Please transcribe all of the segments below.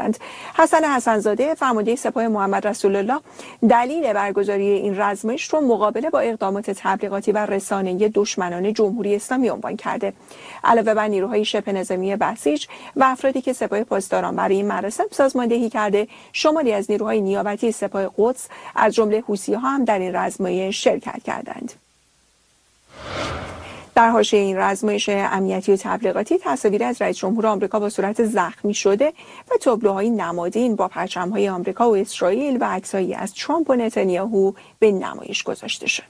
کردند. حسن حسن‌زاده فرمانده سپاه محمد رسول الله دلیل برگزاری این رزمایش رو مقابله با اقدامات تبلیغاتی و رسانه‌ای دشمنان جمهوری اسلامی عنوان کرده. علاوه بر نیروهای شبه نظامی بسیج و افرادی که سپاه پاسداران برای این مراسم سازماندهی کرده، شماری از نیروهای نیابتی سپاه قدس از جمله حوثی‌ها هم در این رزمایش شرکت کردند. در حاشیه این رزمایش امنیتی و تبلیغاتی تصاویری از رئیس جمهور آمریکا با صورت زخمی شده و تابلوهای نمادین با پرچم‌های آمریکا و اسرائیل و عکسایی از ترامپ و نتانیاهو به نمایش گذاشته شد.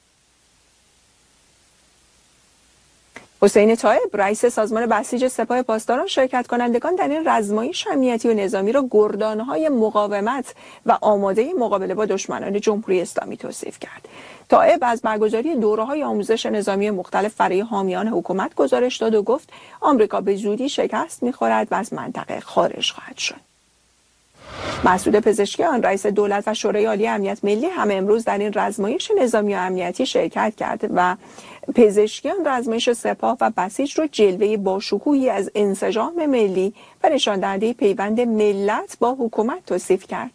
حسین طایب رئیس سازمان بسیج سپاه پاسداران شرکت کنندگان در این رزمایش امنیتی و نظامی را گردانهای مقاومت و آماده مقابله با دشمنان جمهوری اسلامی توصیف کرد. طایب از برگزاری دوره‌های آموزش نظامی مختلف برای حامیان حکومت گزارش داد و گفت آمریکا به زودی شکست می‌خورد و از منطقه خارج خواهد شد. مسعود پزشکیان رئیس دولت و شورای عالی امنیت ملی هم امروز در این رزمایش نظامی و امنیتی شرکت کرد و پزشکیان رزمایش سپاه و بسیج رو جلوه باشکوهی از انسجام ملی و نشان دهنده پیوند ملت با حکومت توصیف کرد.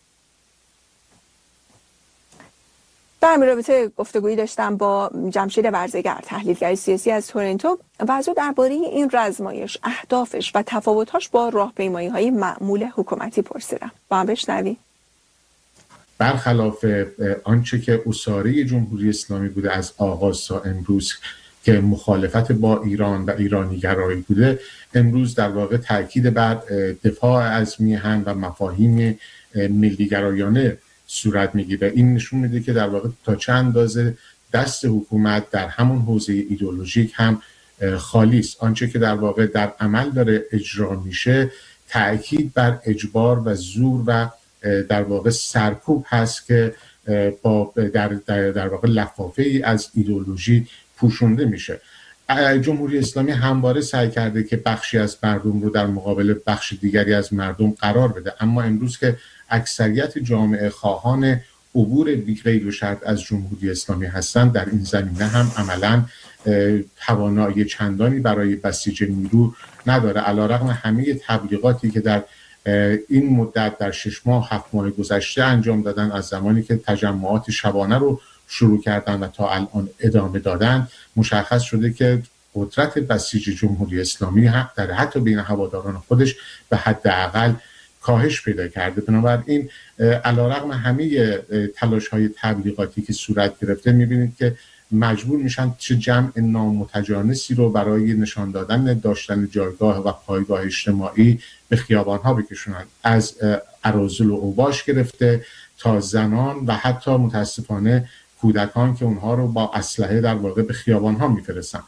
در همین رابطه گفتگویی داشتم با جمشید ورزگر تحلیلگر سیاسی از تورنتو و از او درباره این رزمایش، اهدافش و تفاوت‌هاش با راهپیمایی‌های معمول حکومتی پرسیدم. با هم بشنویم. برخلاف آنچه که اساره جمهوری اسلامی بوده از آغاز تا امروز که مخالفت با ایران و ایرانی‌گرایی بوده، امروز در واقع تاکید بر دفاع از میهن و مفاهیم ملی‌گرایانه صورت میگیره. این نشون میده که در واقع تا چه اندازه دست حکومت در همون حوزه ایدئولوژیک هم خالی است. آنچه که در واقع در عمل داره اجرا میشه تأکید بر اجبار و زور و در واقع سرکوب هست که با در واقع لفافه ای از ایدئولوژی پوشونده میشه. جمهوری اسلامی همواره سعی کرده که بخشی از مردم رو در مقابل بخش دیگری از مردم قرار بده، اما امروز که اکثریت جامعه خواهان عبور بی‌قید و شرط از جمهوری اسلامی هستند، در این زمینه هم عملاً توانایی چندانی برای بسیج نیرو نداره، علیرغم همه تبلیغاتی که در این مدت در 6 ماه 7 ماه گذشته انجام دادن، از زمانی که تجمعات شبانه رو شروع کردن و تا الان ادامه دادن، مشخص شده که قدرت بسیج جمهوری اسلامی در حتی بین هواداران خودش به حداقل کاهش پیدا کرده. بنابراین علیرغم همه تلاش‌های تبلیغاتی که صورت گرفته، می‌بینید که مجبور میشن چه جمع نامتجانسی رو برای نشان دادن داشتن جایگاه و پایگاه اجتماعی به خیابان‌ها بکشونن، از اراذل و اوباش گرفته تا زنان و حتی متاسفانه کودکان که اونها رو با اسلحه در واقع به خیابان‌ها میفرستن.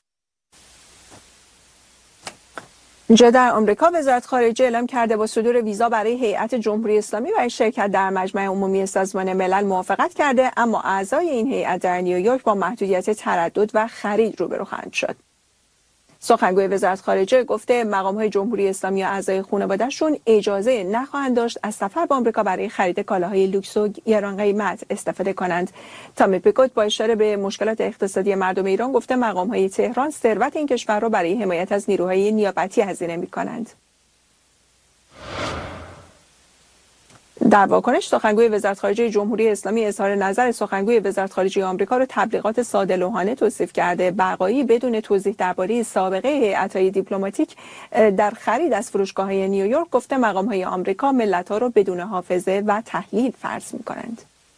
اینجا در آمریکا وزارت خارجه اعلام کرده با صدور ویزا برای هیئت جمهوری اسلامی برای شرکت در مجمع عمومی سازمان ملل موافقت کرده، اما اعضای این هیئت در نیویورک با محدودیت تردد و خرید روبرو خواهند شد. سخنگوی وزارت خارجه گفته مقام‌های جمهوری اسلامی و اعضای خانواده‌شون اجازه نخواهند داشت از سفر به آمریکا برای خرید کالاهای لوکس و گران قیمت استفاده کنند. تامی پیکوت با اشاره به مشکلات اقتصادی مردم ایران گفته مقام‌های تهران ثروت این کشور را برای حمایت از نیروهای نیابتی هزینه می‌کنند. در واکنش سخنگوی وزارت خارجه جمهوری اسلامی اظهار نظر سخنگوی وزارت خارجه آمریکا را تبلیغات ساده‌لوحانه توصیف کرده. بقایی بدون توضیح درباره سابقه هیئت‌های دیپلماتیک در خرید از فروشگاه‌های نیویورک گفته مقام‌های آمریکا ملت‌ها را بدون حافظه و تحلیل فرض می‌کنند.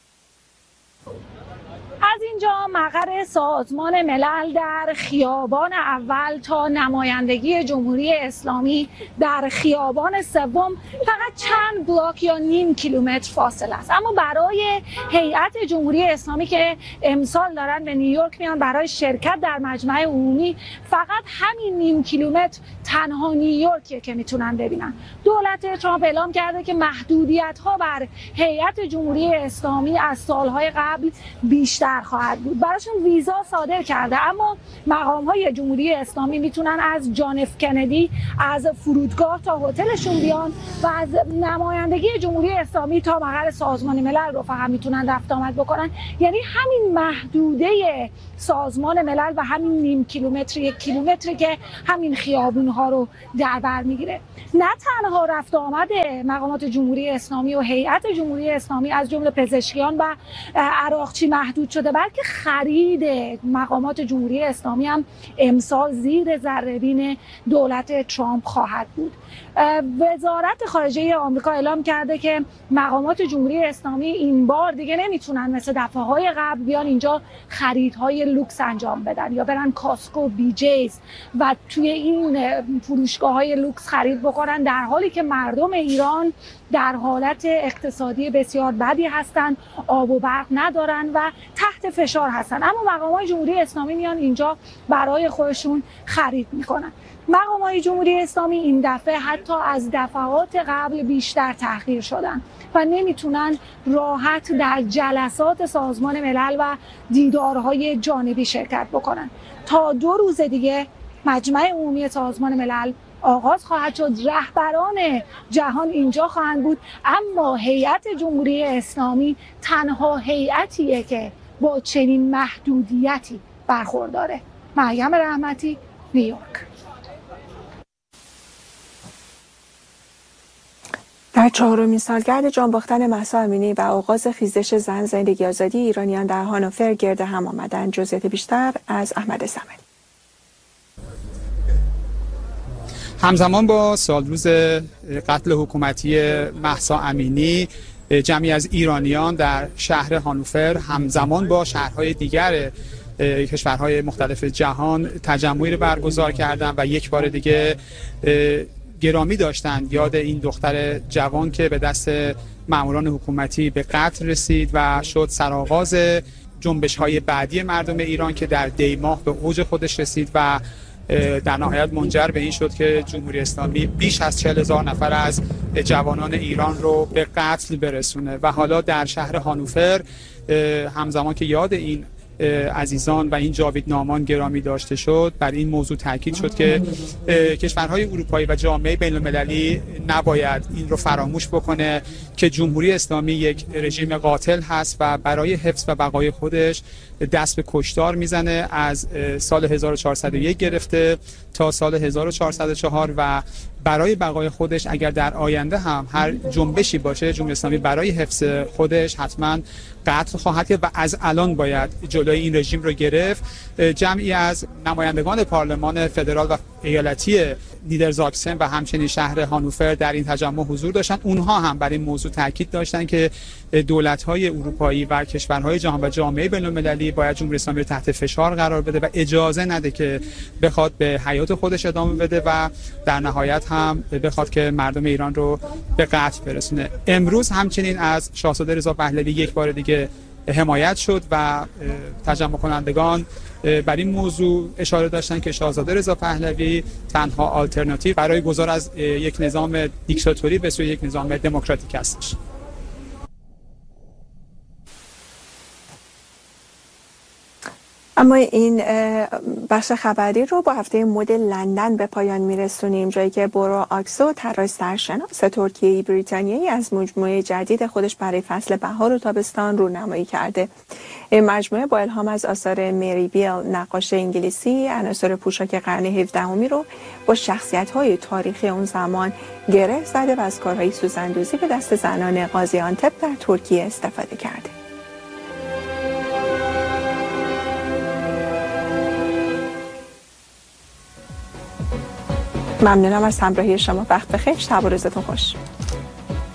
از اینجا مقر سازمان ملل در خیابان اول تا نمایندگی جمهوری اسلامی در خیابان سوم فقط چند بلاک یا نیم کیلومتر فاصله است، اما برای هیئت جمهوری اسلامی که امسال دارن به نیویورک میان برای شرکت در مجمع عمومی، فقط همین نیم کیلومتر تنها نیویورکیه که میتونن ببینن. دولت ترامپ اعلام کرده که محدودیت‌ها بر هیئت جمهوری اسلامی از سالهای قبل بیشتر خواهد خواهد بود. براشون ویزا صادر کرده، اما مقام‌های جمهوری اسلامی میتونن از جان اف کندی از فرودگاه تا هتلشون بیان و از نمایندگی جمهوری اسلامی تا مقر سازمان ملل رو فقط میتونن رفت آمد بکنن. یعنی همین محدوده سازمان ملل و همین نیم کیلومتر، 1 کیلومتری که همین خیابون‌ها رو در بر میگیره. نه تنها رفت آمد مقامات جمهوری اسلامی و هیئت جمهوری اسلامی از جمله پزشکیان و عراقچی محدود شده، بلکه خرید مقامات جمهوری اسلامی هم امسال زیر ذره‌بین دولت ترامپ خواهد بود. وزارت خارجه آمریکا اعلام کرده که مقامات جمهوری اسلامی این بار دیگه نمیتونن مثل دفعه‌های قبل بیان اینجا خریدهای لوکس انجام بدن یا برن کاسکو، بی جیز و توی این فروشگاه‌های لوکس خرید بکنن، در حالی که مردم ایران در حالت اقتصادی بسیار بدی هستن، آب و برق ندارن و تحت فشار هستن، اما مقامات جمهوری اسلامی میان اینجا برای خودشون خرید میکنن. مقامات جمهوری اسلامی این دفعه حتی از دفعات قبل بیشتر تأخیر شدن و نمیتونن راحت در جلسات سازمان ملل و دیدارهای جانبی شرکت بکنن. تا 2 روز دیگه مجمع عمومی سازمان ملل آغاز خواهد شد، رهبران جهان اینجا خواهند بود، اما هیئت جمهوری اسلامی تنها هیئتیه که با چنین محدودیتی برخورداره. مریم رحمتی، نیویورک. در 4مین سالگرد جانباختن مهسا امینی و آغاز خیزش زن زندگی آزادی ایرانیان در هانوفر گرد هم آمدند. جزئیات بیشتر از احمد صمدی. همزمان با سالروز قتل حکومتی مهسا امینی، جمعی از ایرانیان در شهر هانوفر همزمان با شهرهای دیگر کشورهای مختلف جهان تجمعی رو برگزار کردند و یک بار دیگه گرامی داشتند یاد این دختر جوان که به دست ماموران حکومتی به قتل رسید و شد سرآغاز جنبش‌های بعدی مردم ایران که در دی ماه به اوج خودش رسید و در نهایت منجر به این شد که جمهوری اسلامی بیش از 40,000 نفر از جوانان ایران رو به قتل برسونه. و حالا در شهر هانوفر همزمان که یاد این عزیزان و این جاویدنامان گرامی داشته شد، بر این موضوع تاکید شد که کشورهای اروپایی و جامعه بین‌المللی نباید این رو فراموش بکنه که جمهوری اسلامی یک رژیم قاتل هست و برای حفظ و بقای خودش دست به کشتار میزنه. از سال 1401 گرفته تا سال 1404 و برای بقای خودش اگر در آینده هم هر جنبشی باشه، جمهوری اسلامی برای حفظ خودش حتما قتل خواهد کرد و از الان باید جلوی این رژیم رو گرفت. جمعی از نمایندگان پارلمان فدرال و ایالتی نیدرزاکسن و همچنین شهر هانوفر در این تجمع حضور داشتن. اونها هم بر این موضوع تاکید داشتن که دولت‌های اروپایی و کشورهای جهان و جامعه بین‌المللی باید جمهوری اسلامی رو تحت فشار قرار بده و اجازه نده که بخواد به حیات خودش ادامه بده و در نهایت هم بخواد که مردم ایران رو به قتل برسونه. امروز همچنین از شاهزاده رضا پهلوی یک بار دیگه حمایت شد و تجمع کنندگان بر این موضوع اشاره داشتن که شاهزاده رضا پهلوی تنها آلترناتیو برای گذار از یک نظام دیکتاتوری به سوی یک نظام دموکراتیک هستش. اما این بخش خبری رو با هفته مد لندن به پایان میرسونیم، جایی که بورا آکسو طراح سرشناس ترکیه‌ای بریتانیایی از مجموعه جدید خودش برای فصل بهار و تابستان رونمایی کرده. این مجموعه با الهام از آثار مری بیل، نقاش انگلیسی، عناصر پوشاک قرن 17 رو با شخصیت‌های تاریخی اون زمان گره زده و از کارهای سوزندوزی به دست زنان قازیانتپ در ترکیه استفاده کرده. ممنونم از همراهی شما. وقت بخیر. شب و روزتون خوش.